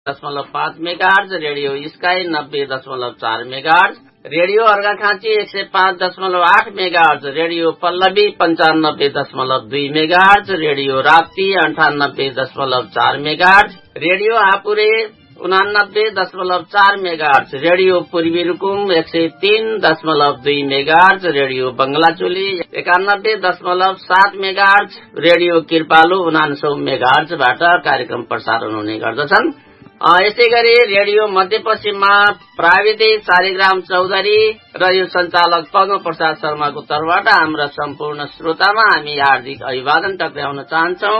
90.5 megahertz, radio sky 90.4 megahertz, radio Arghakhanchi 105.8 megahertz, radio Pallavi 95.2 megahertz, radio Rapti 98.4 megahertz, radio Hapure 89.4 megahertz, radio पूर्वी Rukum 103.2 megahertz, radio बंगलाचोली 91.7 megahertz, radio किर्पालु 99 मेगाहर्जबाट कार्यक्रम प्रसारण हुने गर्दछन्। यसै गरी रेडियो मध्यपश्चिममा प्राविधिक शालिग्राम चौधरी र यो सञ्चालक पद्म प्रसाद शर्माको तर्फबाट हाम्रा सम्पूर्ण श्रोतामा हामी हार्दिक अभिवादन टक्राउन चाहन्छौ।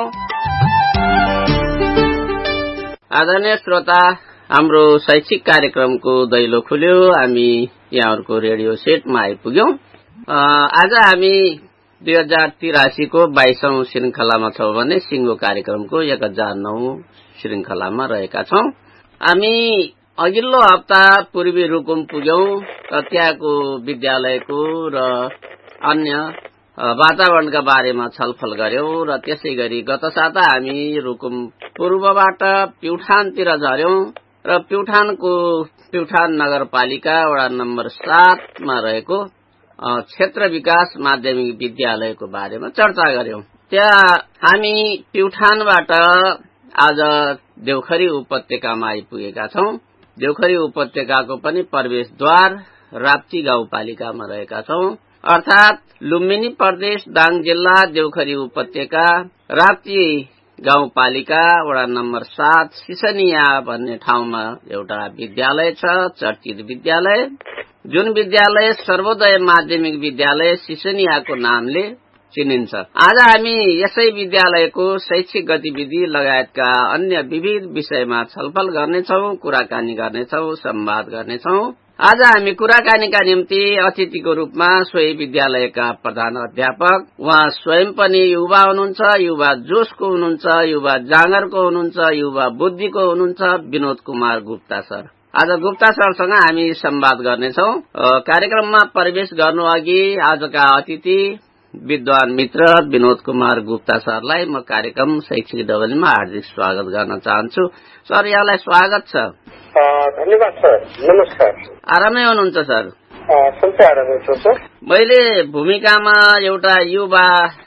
आदरणीय श्रोता, हाम्रो शैक्षिक कार्यक्रमको दैलो खुल्यो। हामी यहाँहरूको रेडियो सेटमा आइपुग्यौं। आज हामी 2083 को 22औं श्रृंखलामा छौं भने सिंगो कार्यक्रमको 1009 श्रृंखलामा रहेका छौं। हामी अघिल्लो हप्ता पूर्वी रुकुम पुग्यौं र त्यहाँको विद्यालयको र अन्य वातावरणका बारेमा छलफल गर्यौं र त्यसै गरी गत साता हामी रुकुम पूर्वबाट प्युठानतिर झर्यौं र प्युठान नगरपालिका वडा नम्बर 7 मा रहेको क्षेत्र विकास माध्यमिक विद्यालयको बारेमा चर्चा गर्यौं। त्यहाँ हामी प्युठानबाट आज देउखरी उपत्यकामा आइपुगेका छौं। देउखरी उपत्यकाको पनि प्रवेशद्वार राप्ती गाउँपालिकामा रहेका छौं, अर्थात लुम्बिनी प्रदेश दाङ जिल्ला देउखरी उपत्यका राप्ती गाउँपालिका वडा नम्बर 7 सिसनिया भन्ने ठाउँमा एउटा विद्यालय छ, चर्चित विद्यालय, जुन विद्यालय सर्वोदय माध्यमिक विद्यालय सिसनियाको नामले चिनिन्छ। आज हामी यसै विद्यालयको शैक्षिक गतिविधि लगायतका अन्य विविध विषयमा छलफल गर्नेछौं, कुराकानी गर्नेछौं, संवाद गर्नेछौं। आज हामी कुराकानीका निम्ति अतिथिको रूपमा सोही विद्यालयका प्रधान अध्यापक, उहाँ स्वयं पनि युवा हुनुहुन्छ, युवा जोशको हुनुहुन्छ, युवा जाँगरको हुनुहुन्छ, युवा बुद्धिको हुनुहुन्छ, विनोद कुमार गुप्ता सर। आज गुप्ता सरसँग हामी संवाद गर्नेछौं। कार्यक्रममा प्रवेश गर्नु अघि आजका अतिथि विद्वान मित्र विनोद कुमार गुप्ता सरलाई म कार्यक्रम शैक्षिक डबलीमा हार्दिक स्वागत गर्न चाहन्छु। सर, यहाँलाई स्वागत छ। धन्यवाद सर। नमस्कार। आरामै हुनुहुन्छ सर? सबै आरामै छु सर। मैले भूमिकामा एउटा युवा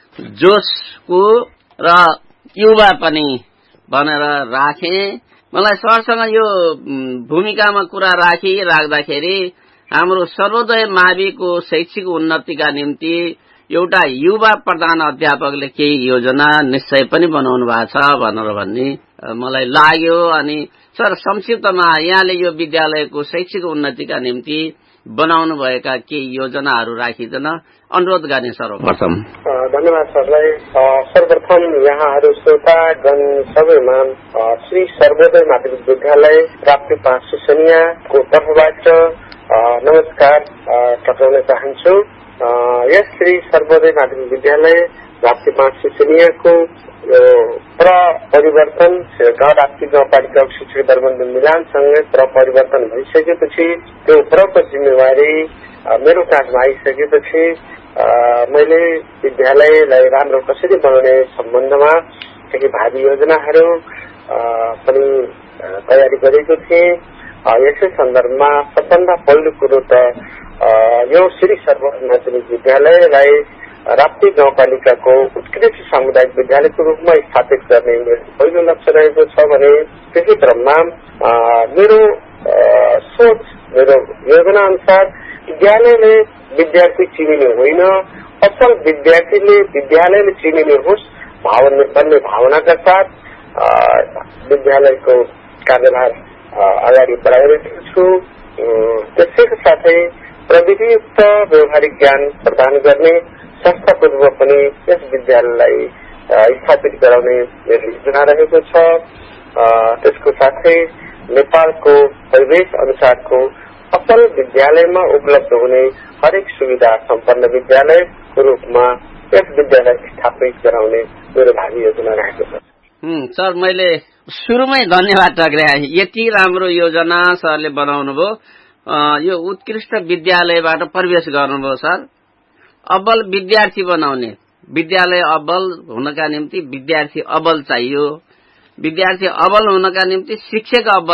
जोशको र युवा पनि भनेर राखे। मलाई सरसँग यो भूमिकामा कुरा राख्दाखेरि हाम्रो सर्वोदय माविको शैक्षिक उन्नतिका निम्ति एउटा युवा प्रधान अध्यापकले केही योजना निश्चय पनि बनाउनु भएको छ भनेर भन्ने मलाई लाग्यो। अनि सर, संक्षिप्तमा यहाँले यो विद्यालयको शैक्षिक उन्नतिका निम्ति बनाउनु भएका केही योजनाहरू राखिदिन अनुरोध गर्ने सर्वप्रथम। धन्यवाद सरलाई। सर्वप्रथम यहाँहरू श्रोतागण सबैमा श्री सर्वोदय माध्यमिक विद्यालय राप्ती 5 सिसनियाको तर्फबाट नमस्कार टक्राउन चाहन्छु। यस श्री सर्वोदय माध्यमिक विद्यालय राप्ती 5 सिसनियाको परिवर्तन राप्ती गाउँपालिकाको शिक्षक दरबन्द मिलानसँगै परिवर्तन भइसकेपछि त्यो प्रको जिम्मेवारी मेरो काँधमा आइसकेपछि मैले विद्यालयलाई राम्रो कसरी बनाउने सम्बन्धमा केही भावी योजनाहरू पनि तयारी गरेको थिएँ। यसै सन्दर्भमा सबभन्दा पहिलो कुरो त यो श्री सर्वोदय माध्यमिक विद्यालयलाई राप्ती गाउँपालिकाको उत्कृष्ट सामुदायिक विद्यालयको रूपमा स्थापित गर्ने मेरो पहिलो लक्ष्य रहेको छ भने त्यही क्रममा मेरो सोच, मेरो योजना अनुसार विद्यालयले विद्यार्थी चिनिने होइन, असल विद्यार्थीले विद्यालयले चिनिने होस् भन्ने भावनाका साथ विद्यालयको कार्यभार अगाडि बढाइरहेको छु। त्यसैको साथै प्रविधियुक्त व्यवहारिक ज्ञान प्रदान गर्ने संस्थाको रूपमा पनि यस विद्यालयलाई स्थापित गराउने मेरो योजना रहेको छ। त्यसको साथै नेपालको परिवेश अनुसारको असल विद्यालयमा उपलब्ध हुने हरेक सुविधा सम्पन्न विद्यालयको रूपमा यस विद्यालय स्थापित गराउने मेरो भावी योजना रहेको छ। सर, मैले सुरुमै धन्यवाद टक्राएँ। यति राम्रो योजना सरले बनाउनु भयो। यो उत्कृष्ट विद्यालयबाट प्रवेश गर्नुभयो सर। अब्बल विद्यार्थी बनाउने, विद्यालय अब्बल हुनका निम्ति विद्यार्थी अब्बल चाहियो। विद्यार्थी अब्बल हुनका निम्ति शिक्षक अब्बल